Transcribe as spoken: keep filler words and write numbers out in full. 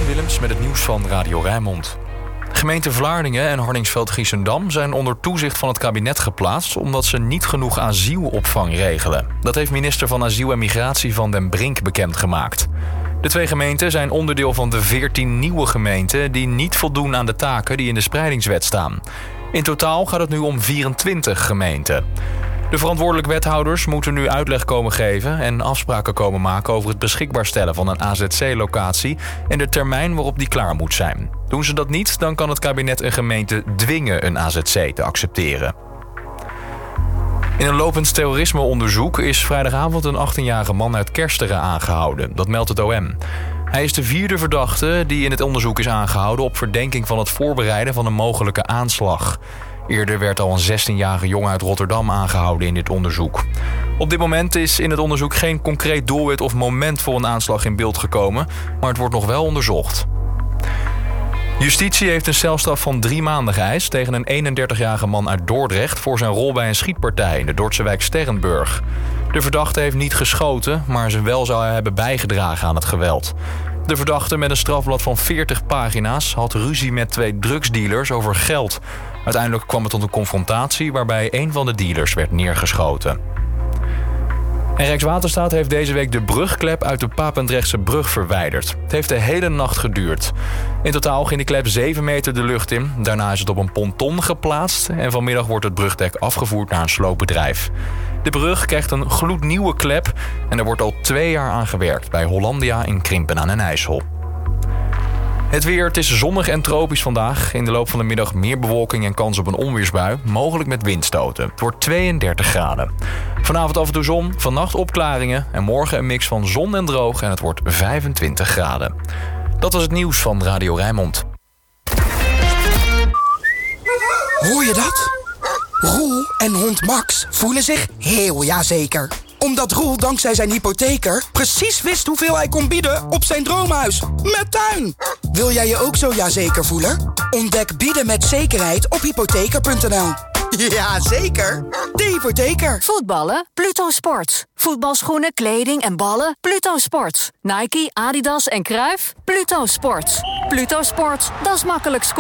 Martijn Willems met het nieuws van Radio Rijnmond. Gemeente Vlaardingen en Hardingsveld-Giessendam zijn onder toezicht van het kabinet geplaatst omdat ze niet genoeg asielopvang regelen. Dat heeft minister van Asiel en Migratie Van den Brink bekendgemaakt. De twee gemeenten zijn onderdeel van de veertien nieuwe gemeenten die niet voldoen aan de taken die in de spreidingswet staan. In totaal gaat het nu om vierentwintig gemeenten. De verantwoordelijke wethouders moeten nu uitleg komen geven en afspraken komen maken over het beschikbaar stellen van een A Z C-locatie en de termijn waarop die klaar moet zijn. Doen ze dat niet, dan kan het kabinet een gemeente dwingen een A Z C te accepteren. In een lopend terrorismeonderzoek is vrijdagavond een achttienjarige man uit Kersteren aangehouden. Dat meldt het O M. Hij is de vierde verdachte die in het onderzoek is aangehouden op verdenking van het voorbereiden van een mogelijke aanslag. Eerder werd al een zestienjarige jongen uit Rotterdam aangehouden in dit onderzoek. Op dit moment is in het onderzoek geen concreet doelwit of moment voor een aanslag in beeld gekomen, maar het wordt nog wel onderzocht. Justitie heeft een celstraf van drie maanden geëist tegen een eenendertigjarige man uit Dordrecht voor zijn rol bij een schietpartij in de Dordtse wijk Sterrenburg. De verdachte heeft niet geschoten, maar ze wel zou hebben bijgedragen aan het geweld. De verdachte met een strafblad van veertig pagina's had ruzie met twee drugsdealers over geld. Uiteindelijk kwam het tot een confrontatie waarbij een van de dealers werd neergeschoten. En Rijkswaterstaat heeft deze week de brugklep uit de Papendrechtse brug verwijderd. Het heeft de hele nacht geduurd. In totaal ging de klep zeven meter de lucht in. Daarna is het op een ponton geplaatst en vanmiddag wordt het brugdek afgevoerd naar een sloopbedrijf. De brug krijgt een gloednieuwe klep en er wordt al twee jaar aan gewerkt bij Hollandia in Krimpen aan den IJssel. Het weer, het is zonnig en tropisch vandaag. In de loop van de middag meer bewolking en kans op een onweersbui, mogelijk met windstoten. Het wordt tweeëndertig graden. Vanavond af en toe zon, vannacht opklaringen en morgen een mix van zon en droog en het wordt vijfentwintig graden. Dat was het nieuws van Radio Rijnmond. Hoor je dat? Roel en hond Max voelen zich heel jazeker. Omdat Roel dankzij zijn hypotheker precies wist hoeveel hij kon bieden op zijn droomhuis. Met tuin! Wil jij je ook zo jazeker voelen? Ontdek bieden met zekerheid op hypotheker punt n l. Ja, zeker. De hypotheker. Voetballen? Pluto Sports. Voetbalschoenen, kleding en ballen? Pluto Sports. Nike, Adidas en Cruijff? Pluto Sports. Pluto Sports, dat is makkelijk scoren.